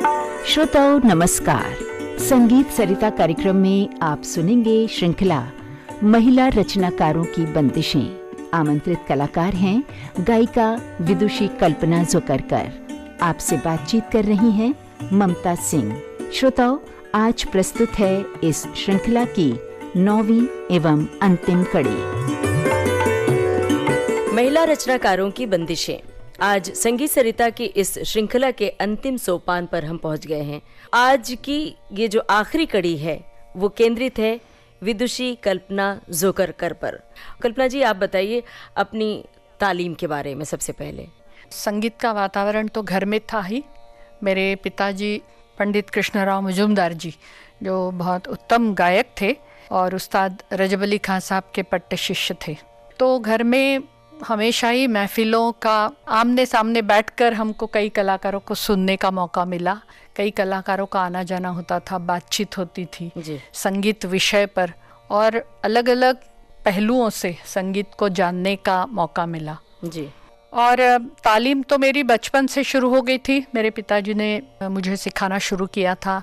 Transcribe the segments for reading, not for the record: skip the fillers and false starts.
श्रोताओं नमस्कार। संगीत सरिता कार्यक्रम में आप सुनेंगे श्रृंखला महिला रचनाकारों की बंदिशें। आमंत्रित कलाकार हैं गायिका विदुषी कल्पना जोकरकर। आपसे बातचीत कर रही हैं ममता सिंह। श्रोताओं, आज प्रस्तुत है इस श्रृंखला की 9वीं एवं अंतिम कड़ी, महिला रचनाकारों की बंदिशें। आज संगीत सरिता की इस श्रृंखला के अंतिम सोपान पर हम पहुंच गए हैं। आज की ये जो आखिरी कड़ी है वो केंद्रित है विदुषी कल्पना जोकरकर पर। कल्पना जी, आप बताइए अपनी तालीम के बारे में। सबसे पहले संगीत का वातावरण तो घर में था ही। मेरे पिताजी पंडित कृष्णराव मुजुमदार जी, जो बहुत उत्तम गायक थे और उस्ताद रजब अली खान साहब के पट्टे शिष्य थे, तो घर में हमेशा ही महफिलों का आमने सामने बैठकर हमको कई कलाकारों को सुनने का मौका मिला। कई कलाकारों का आना जाना होता था, बातचीत होती थी संगीत विषय पर, और अलग अलग पहलुओं से संगीत को जानने का मौका मिला जी। और तालीम तो मेरी बचपन से शुरू हो गई थी। मेरे पिताजी ने मुझे सिखाना शुरू किया था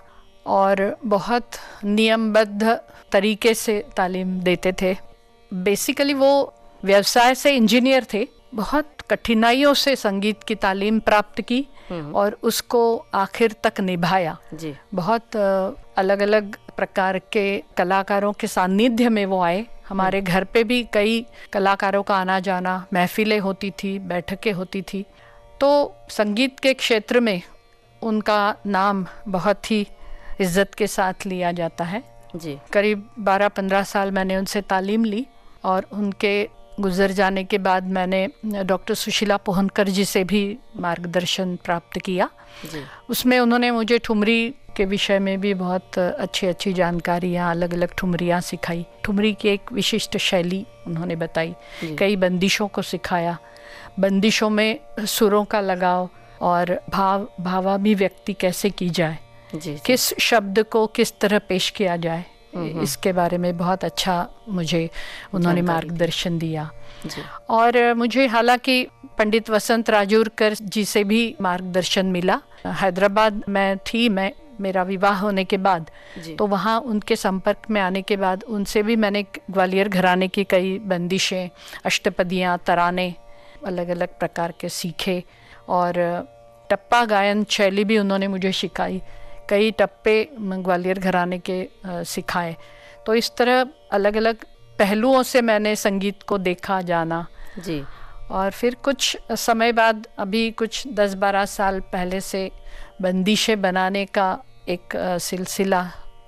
और बहुत नियमबद्ध तरीके से तालीम देते थे। बेसिकली वो व्यवसाय से इंजीनियर थे। बहुत कठिनाइयों से संगीत की तालीम प्राप्त की और उसको आखिर तक निभाया जी। बहुत अलग अलग प्रकार के कलाकारों के सानिध्य में वो आए। हमारे घर पे भी कई कलाकारों का आना जाना, महफिलें होती थी, बैठकें होती थी। तो संगीत के क्षेत्र में उनका नाम बहुत ही इज्जत के साथ लिया जाता है जी। करीब 12-15 साल मैंने उनसे तालीम ली और उनके गुजर जाने के बाद मैंने डॉक्टर सुशीला पोहनकर जी से भी मार्गदर्शन प्राप्त किया जी। उसमें उन्होंने मुझे ठुमरी के विषय में भी बहुत अच्छी जानकारियाँ, अलग अलग ठुमरियाँ सिखाई। ठुमरी की एक विशिष्ट शैली उन्होंने बताई, कई बंदिशों को सिखाया। बंदिशों में सुरों का लगाव और भावाभिव्यक्ति कैसे की जाए जी। किस शब्द को किस तरह पेश किया जाए, इसके बारे में बहुत अच्छा मुझे उन्होंने मार्गदर्शन दिया जी। और मुझे हालांकि पंडित वसंत राजूरकर जी से भी मार्गदर्शन मिला। हैदराबाद में थी मैं, मेरा विवाह होने के बाद, तो वहाँ उनके संपर्क में आने के बाद उनसे भी मैंने ग्वालियर घराने की कई बंदिशें, अष्टपदियाँ, तराने अलग अलग प्रकार के सीखे और टप्पा गायन शैली भी उन्होंने मुझे सिखाई। कई टप्पे ग्वालियर घराने के सिखाए। तो इस तरह अलग अलग पहलुओं से मैंने संगीत को देखा, जाना जी। और फिर कुछ समय बाद, अभी कुछ 10-12 साल पहले से बंदिशें बनाने का एक सिलसिला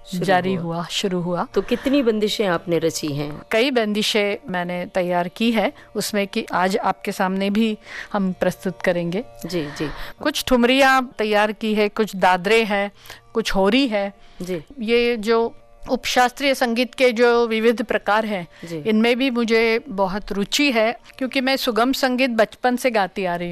शुरू हुआ। तो कितनी बंदिशें आपने रची हैं? कई बंदिशें मैंने तैयार की है, उसमें कि आज आपके सामने भी हम प्रस्तुत करेंगे जी जी। कुछ ठुमरियाँ तैयार की है, कुछ दादरे हैं, कुछ होरी है जी। ये जो उपशास्त्रीय संगीत के जो विविध प्रकार हैं, इनमें भी मुझे बहुत रुचि है, क्योंकि मैं सुगम संगीत बचपन से गाती आ रही हूँ।